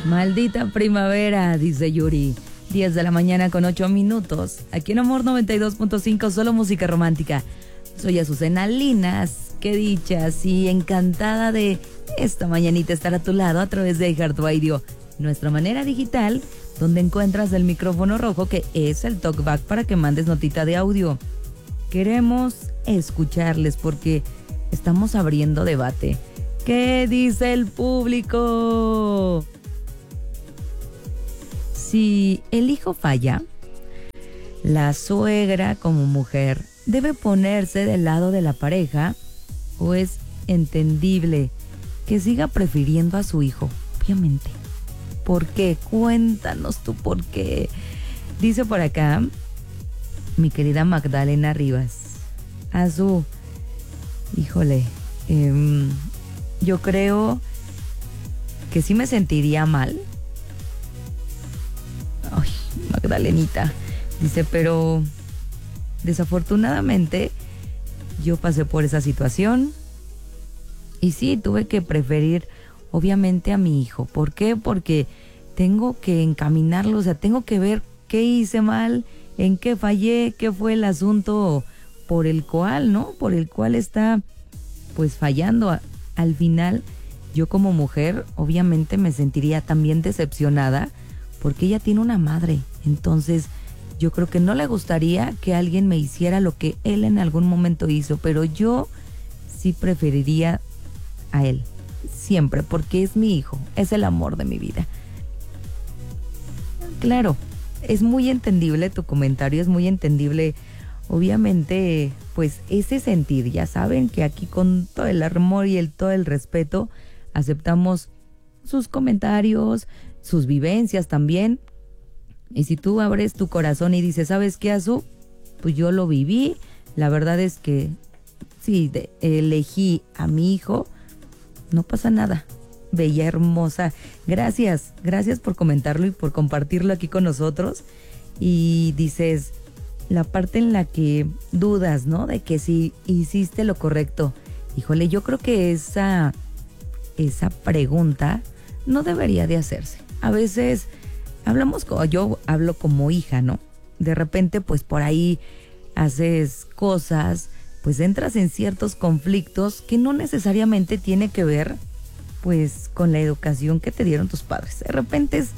Maldita primavera, dice Yuri. 10 de la mañana con 8 minutos. Aquí en Amor 92.5, solo música romántica. Soy Azucena Linas. Qué dicha, sí, encantada de esta mañanita estar a tu lado a través de iHeartRadio, nuestra manera digital, donde encuentras el micrófono rojo que es el talkback para que mandes notita de audio. Queremos escucharles porque estamos abriendo debate. ¿Qué dice el público? Si el hijo falla, la suegra como mujer debe ponerse del lado de la pareja o es entendible que siga prefiriendo a su hijo, obviamente. ¿Por qué? Cuéntanos tú por qué. Dice por acá mi querida Magdalena Rivas. Híjole, yo creo que sí me sentiría mal. Ay, Magdalenita. Dice, pero desafortunadamente yo pasé por esa situación y sí, tuve que preferir obviamente a mi hijo. ¿Por qué? Porque tengo que encaminarlo, o sea, tengo que ver qué hice mal, en qué fallé, qué fue el asunto por el cual, ¿no? Por el cual está pues fallando. Al final, yo como mujer obviamente me sentiría también decepcionada porque ella tiene una madre. Entonces, yo creo que no le gustaría que alguien me hiciera lo que él en algún momento hizo, pero yo sí preferiría a él, siempre, porque es mi hijo, es el amor de mi vida. Claro, es muy entendible tu comentario, es muy entendible, obviamente, pues ese sentir. Ya saben que aquí con todo el amor y todo el respeto aceptamos sus comentarios, sus vivencias también. Y si tú abres tu corazón y dices, ¿sabes qué, Azu? Pues yo lo viví, la verdad es que sí, elegí a mi hijo, no pasa nada. Bella, hermosa, gracias por comentarlo y por compartirlo aquí con nosotros. Y dices, la parte en la que dudas, ¿no? De que si hiciste lo correcto. Híjole, yo creo que esa pregunta no debería de hacerse. A veces yo hablo como hija, ¿no? De repente, pues por ahí haces cosas, pues entras en ciertos conflictos que no necesariamente tiene que ver, pues, con la educación que te dieron tus padres. De repente es,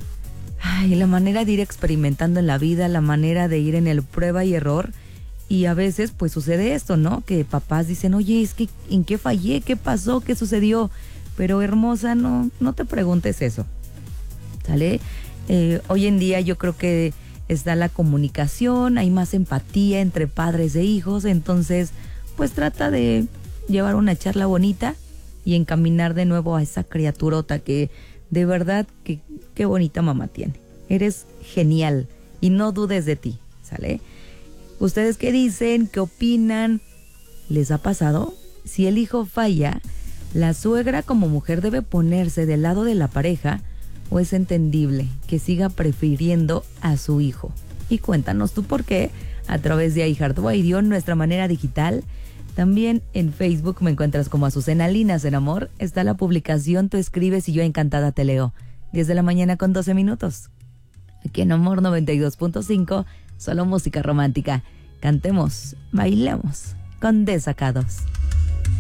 la manera de ir experimentando en la vida, la manera de ir en el prueba y error. Y a veces, pues, sucede esto, ¿no? Que papás dicen, oye, es que, ¿en qué fallé? ¿Qué pasó? ¿Qué sucedió? Pero, hermosa, no te preguntes eso, ¿sale? Hoy en día yo creo que está la comunicación, hay más empatía entre padres e hijos, entonces pues trata de llevar una charla bonita y encaminar de nuevo a esa criaturota que de verdad que qué bonita mamá tiene. Eres genial y no dudes de ti, ¿sale? ¿Ustedes qué dicen? ¿Qué opinan? ¿Les ha pasado? Si el hijo falla, ¿la suegra como mujer debe ponerse del lado de la pareja o es entendible que siga prefiriendo a su hijo? Y cuéntanos tú por qué a través de iHeartRadio, nuestra manera digital. También en Facebook me encuentras como Azucena Linas en Amor. Está la publicación, tú escribes y yo encantada te leo. 10 de la mañana con 12 minutos. Aquí en Amor 92.5, solo música romántica. Cantemos, bailemos con Desacados.